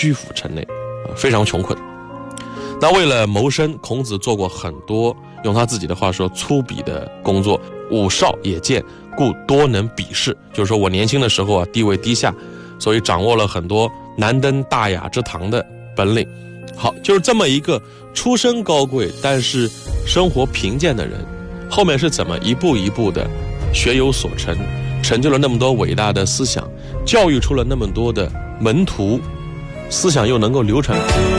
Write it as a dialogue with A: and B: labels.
A: 曲阜城内，非常穷困。那为了谋生，孔子做过很多用他自己的话说粗鄙的工作，吾少也贱，故多能比试，就是说我年轻的时候地位低下，所以掌握了很多难登大雅之堂的本领。好，就是这么一个出身高贵但是生活贫贱的人，后面是怎么一步一步的学有所成，成就了那么多伟大的思想，教育出了那么多的门徒，思想又能够流传。